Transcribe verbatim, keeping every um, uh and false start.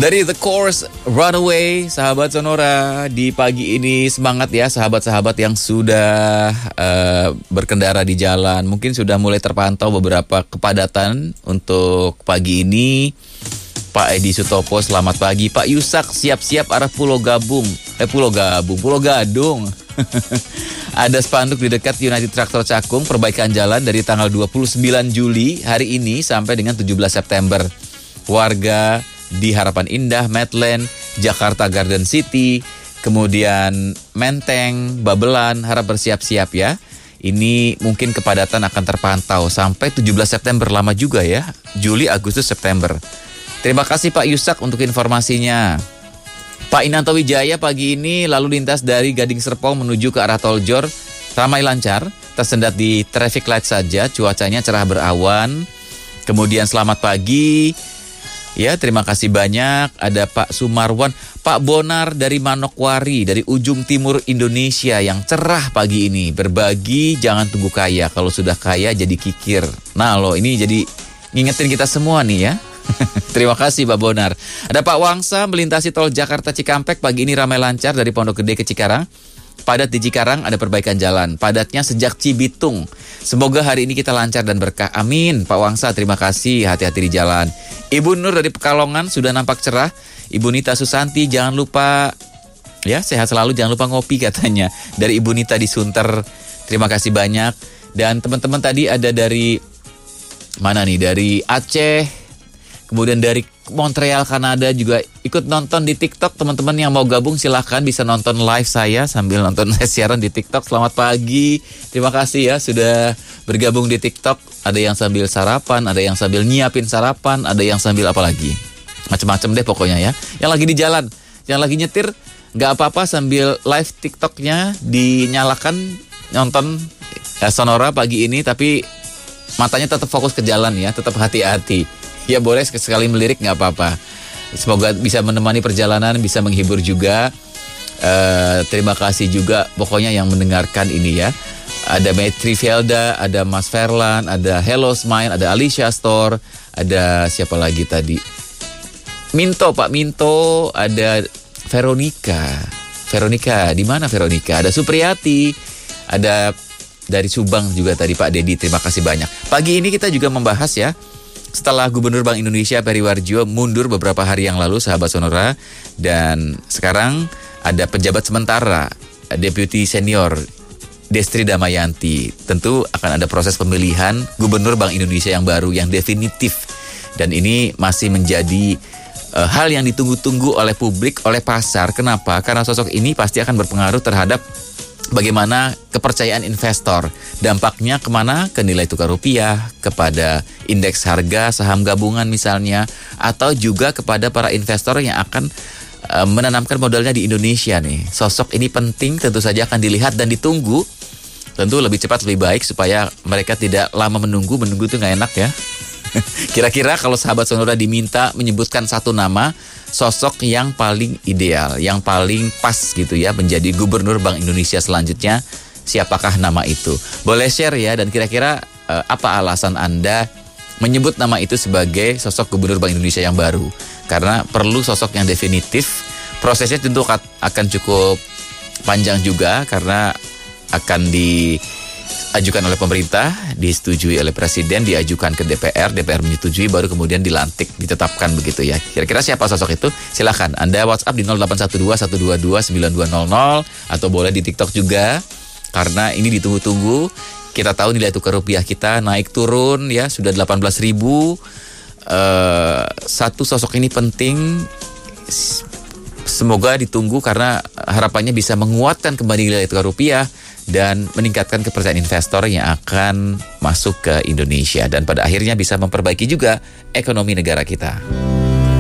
Dari The Course, Runaway, sahabat Sonora. Di pagi ini semangat ya sahabat-sahabat yang sudah uh, berkendara di jalan. Mungkin sudah mulai terpantau beberapa kepadatan untuk pagi ini. Pak Edi Sutopo, selamat pagi. Pak Yusak, siap-siap arah Pulau Gabung. Eh, Pulau Gabung, Pulau Gadung. Ada spanduk di dekat United Tractor Cakung, perbaikan jalan dari tanggal dua puluh sembilan Juli hari ini sampai dengan tujuh belas September. Warga di Harapan Indah, Medland, Jakarta Garden City, kemudian Menteng, Babelan, harap bersiap-siap ya. Ini mungkin kepadatan akan terpantau sampai tujuh belas September, lama juga ya. Juli, Agustus, September. Terima kasih Pak Yusak untuk informasinya. Pak Inanto Wijaya, pagi ini lalu lintas dari Gading Serpong menuju ke arah Tol Jor ramai lancar, tersendat di traffic light saja, cuacanya cerah berawan. Kemudian selamat pagi. Ya, terima kasih banyak. Ada Pak Sumarwan, Pak Bonar dari Manokwari, dari ujung timur Indonesia yang cerah pagi ini. Berbagi, jangan tunggu kaya. Kalau sudah kaya jadi kikir. Nah loh, ini jadi ngingetin kita semua nih ya. Terima kasih Pak Bonar. Ada Pak Wangsa melintasi tol Jakarta Cikampek pagi ini ramai lancar dari Pondok Gede ke Cikarang. Padat di Cikarang, ada perbaikan jalan. Padatnya sejak Cibitung. Semoga hari ini kita lancar dan berkah. Amin. Pak Wangsa, terima kasih. Hati-hati di jalan. Ibu Nur dari Pekalongan sudah nampak cerah. Ibu Nita Susanti, jangan lupa ya, sehat selalu, jangan lupa ngopi katanya. Dari Ibu Nita di Sunter. Terima kasih banyak. Dan teman-teman tadi ada dari mana nih? Dari Aceh. Kemudian dari Montreal, Kanada juga ikut nonton di TikTok. Teman-teman yang mau gabung silahkan bisa nonton live saya sambil nonton siaran di TikTok. Selamat pagi. Terima kasih ya sudah bergabung di TikTok. Ada yang sambil sarapan, ada yang sambil nyiapin sarapan, ada yang sambil apa lagi. Macam-macam deh pokoknya ya. Yang lagi di jalan, yang lagi nyetir, nggak apa-apa sambil live TikToknya dinyalakan, nonton ya, Sonora pagi ini. Tapi matanya tetap fokus ke jalan ya, tetap hati-hati. Ya boleh sekali melirik nggak apa-apa. Semoga bisa menemani perjalanan, bisa menghibur juga. Uh, terima kasih juga pokoknya yang mendengarkan ini ya. Ada Maitri Felda, ada Mas Ferlan, ada Hello Smile, ada Alicia Store, ada siapa lagi tadi? Minto, Pak Minto, ada Veronica. Veronica, di mana Veronica? Ada Supriyati, ada dari Subang juga tadi Pak Dedi. Terima kasih banyak. Pagi ini kita juga membahas ya. Setelah Gubernur Bank Indonesia Peri Warjio mundur beberapa hari yang lalu, sahabat Sonora, dan sekarang ada penjabat sementara, Deputi Senior Destri Damayanti. Tentu akan ada proses pemilihan Gubernur Bank Indonesia yang baru, yang definitif. Dan ini masih menjadi uh, hal yang ditunggu-tunggu oleh publik, oleh pasar. Kenapa? Karena sosok ini pasti akan berpengaruh terhadap bagaimana kepercayaan investor. Dampaknya kemana? Ke nilai tukar rupiah, kepada indeks harga saham gabungan misalnya, atau juga kepada para investor yang akan uh, menanamkan modalnya di Indonesia nih. Sosok ini penting, tentu saja akan dilihat dan ditunggu. Tentu lebih cepat lebih baik supaya mereka tidak lama menunggu. Menunggu itu nggak enak ya. Kira-kira kalau sahabat Sonora diminta menyebutkan satu nama, sosok yang paling ideal, yang paling pas gitu ya menjadi Gubernur Bank Indonesia selanjutnya, siapakah nama itu? Boleh share ya, dan kira-kira uh, apa alasan Anda menyebut nama itu sebagai sosok Gubernur Bank Indonesia yang baru? Karena perlu sosok yang definitif. Prosesnya tentu akan cukup panjang juga karena akan diajukan oleh pemerintah, disetujui oleh Presiden, diajukan ke D P R, D P R menyetujui, baru kemudian dilantik, ditetapkan begitu ya. Kira-kira siapa sosok itu? Silakan Anda WhatsApp di nol delapan satu dua satu dua dua sembilan dua nol nol atau boleh di TikTok juga, karena ini ditunggu-tunggu. Kita tahu nilai tukar rupiah kita naik turun ya, sudah delapan belas ribu. Uh, satu sosok ini penting, semoga ditunggu karena harapannya bisa menguatkan kembali nilai tukar rupiah dan meningkatkan kepercayaan investor yang akan masuk ke Indonesia dan pada akhirnya bisa memperbaiki juga ekonomi negara kita.